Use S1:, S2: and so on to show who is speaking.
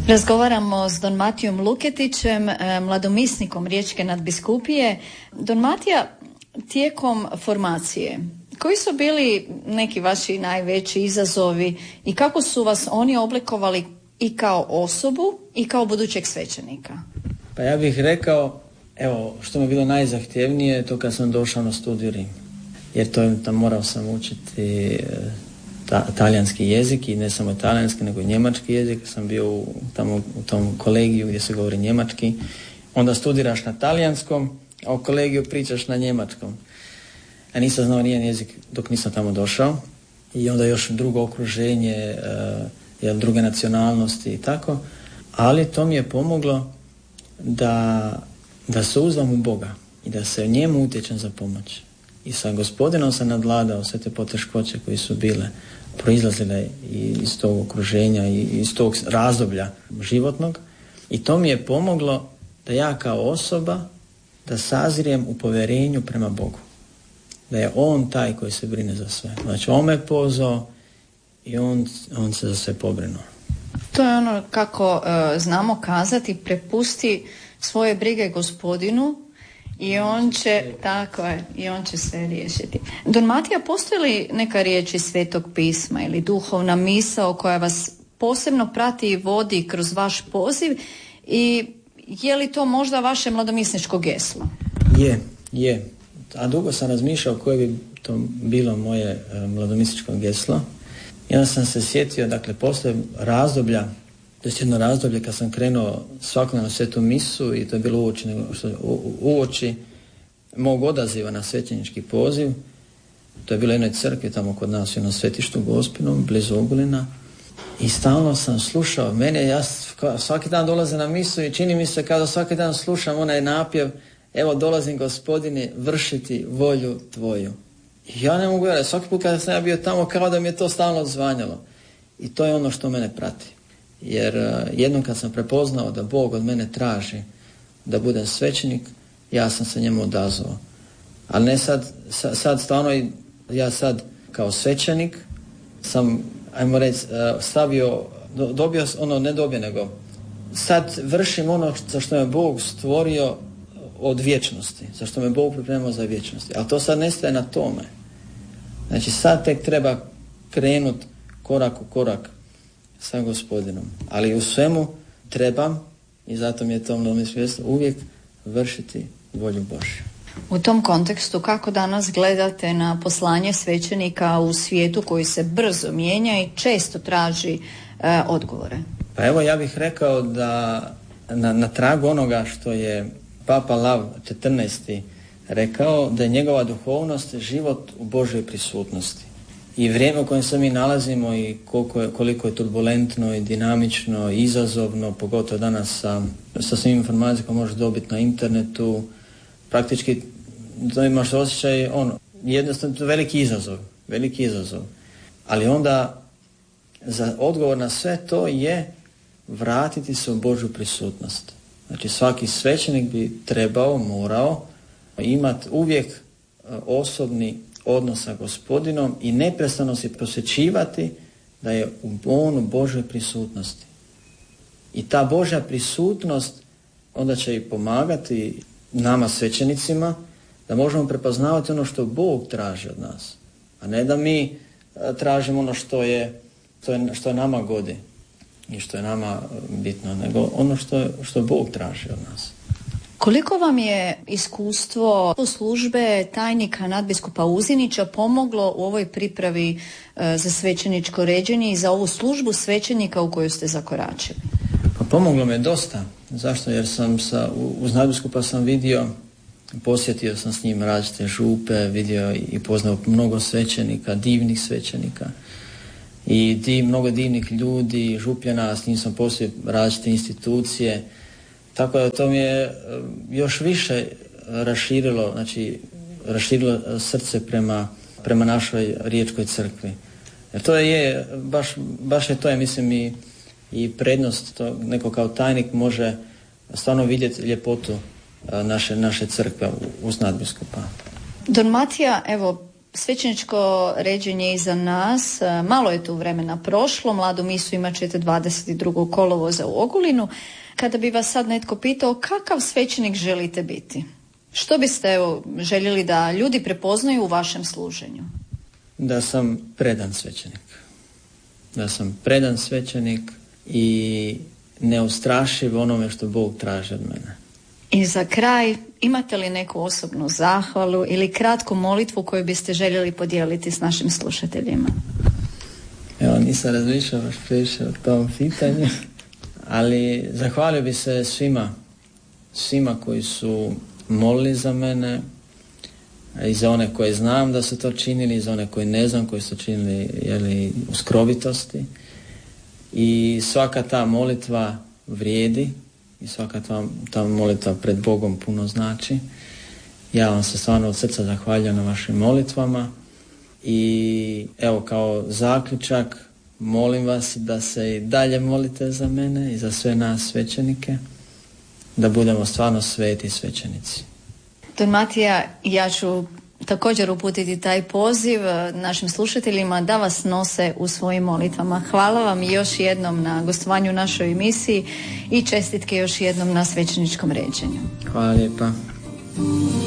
S1: Razgovaramo s Don Matijom Luketićem, mladomisnikom Riječke nadbiskupije. Don Matija, tijekom formacije, koji su bili neki vaši najveći izazovi i kako su vas oni oblikovali i kao osobu i kao budućeg svećenika?
S2: Pa ja bih rekao, evo, što mi je bilo najzahtjevnije, to kad sam došao na studiju Rim. Jer tam morao sam učiti talijanski jezik i ne samo talijanski, nego i njemački jezik. Sam bio u tom kolegiju gdje se govori njemački. Onda studiraš na talijanskom, a u kolegiju pričaš na njemačkom. Ja nisam znao nijedan jezik dok nisam tamo došao. I onda još drugo okruženje, druge nacionalnosti i tako. Ali to mi je pomoglo da se uzdam u Boga i da se njemu utječem za pomoć. I sa Gospodinom sam nadvladao sve te poteškoće koje su bile, proizlazile iz tog okruženja i iz tog razdoblja životnog. I to mi je pomoglo da ja kao osoba da sazrijem u povjerenju prema Bogu. Da je On taj koji se brine za sve. Znači On me pozvao i on se za sve pobrinuo.
S1: To je ono kako znamo kazati, prepusti svoje brige Gospodinu i on će, tako je, i on će sve riješiti. Don Matija, postoji li neka riječ iz Svetog pisma ili duhovna misao koja vas posebno prati i vodi kroz vaš poziv i je li to možda vaše mladomisničko geslo?
S2: Je. A dugo sam razmišljao koje bi to bilo moje mladomisničko geslo. I onda sam se sjetio, dakle, poslije razdoblja, to je jedno razdoblje kad sam krenuo svakodnevno svetu misu i to je bilo uoči mog odaziva na svećenički poziv. To je bilo jednoj crkvi tamo kod nas, na Svetištu Gospinom, blizu Ogulina. I stalno sam slušao, ja svaki dan dolazim na misu i čini mi se kada svaki dan slušam onaj napjev, evo dolazim Gospodine vršiti volju Tvoju. I ja ne mogu vjerati, svaki put kada sam ja bio tamo kao da mi je to stalno odzvanjalo. I to je ono što mene prati. Jer jednom kad sam prepoznao da Bog od mene traži da budem svećenik, ja sam se njemu odazvao. Ali ne sad stvarno, ja sad kao svećenik sam, ajmo reći, nego sad vršim ono za što me Bog stvorio od vječnosti, za što me Bog pripremao za vječnosti. Ali to sad ne staje na tome. Znači sad tek treba krenuti korak u korak sa Gospodinom. Ali u svemu trebam, i zato mi je to mjesto, uvijek vršiti volju Božju.
S1: U tom kontekstu kako danas gledate na poslanje svećenika u svijetu koji se brzo mijenja i često traži odgovore?
S2: Pa evo, ja bih rekao da na tragu onoga što je Papa Lav XIV rekao, da je njegova duhovnost život u Božoj prisutnosti. I vrijeme u kojem se mi nalazimo i koliko je turbulentno i dinamično i izazovno, pogotovo danas sa svim informacijama koje možeš dobiti na internetu, praktički to imaš osjećaj, jednostavno veliki izazov. Ali onda za odgovor na sve to je vratiti se u Božju prisutnost. Znači svaki svećenik bi morao imati uvijek osobni odnos sa Gospodinom i neprestano se posvećivati da je on u Božoj prisutnosti. I ta Božja prisutnost onda će i pomagati nama svećenicima da možemo prepoznavati ono što Bog traži od nas, a ne da mi tražimo ono što je nama godi i što je nama bitno, nego ono što Bog traži od nas.
S1: Koliko vam je iskustvo službe tajnika nadbiskupa Uzinića pomoglo u ovoj pripravi za svećeničko ređenje i za ovu službu svećenika u koju ste zakoračili?
S2: Pa pomoglo me dosta. Zašto? Jer sam uz nadbiskupa sam vidio, posjetio sam s njim različite župe, vidio i poznao mnogo svećenika, divnih svećenika i mnogo divnih ljudi, župljana, s njim sam posjetio različite institucije. Tako da to mi je još više raširilo srce prema našoj riječkoj crkvi. Jer to je, baš je to, ja mislim, i prednost, to neko kao tajnik može stvarno vidjeti ljepotu naše crkve uz nadbiskupa.
S1: Don Matija, evo, Svećeničko ređenje iza nas, malo je tu vremena prošlo, mladu misu imat ćete 22. kolovoza u Ogulinu. Kada bi vas sad netko pitao kakav svećenik želite biti, što biste željeli da ljudi prepoznaju u vašem služenju?
S2: Da sam predan svećenik. Da sam predan svećenik i neustrašiv onome što Bog traži od mene.
S1: I za kraj, imate li neku osobnu zahvalu ili kratku molitvu koju biste željeli podijeliti s našim slušateljima?
S2: Evo, nisam razmišljao baš previše o tom pitanju, ali zahvalio bi se svima koji su molili za mene, i za one koje znam da su to činili, i za one koje ne znam, koji su činili u skrovitosti. I svaka ta molitva vrijedi i svaka ta molitva pred Bogom puno znači. Ja vam se stvarno od srca zahvaljujem na vašim molitvama i evo kao zaključak molim vas da se i dalje molite za mene i za sve nas svećenike, da budemo stvarno sveti svećenici.
S1: Don Matija, ja ću također uputiti taj poziv našim slušateljima da vas nose u svojim molitvama. Hvala vam još jednom na gostovanju u našoj emisiji i čestitke još jednom na svećeničkom ređenju.
S2: Hvala lijepa.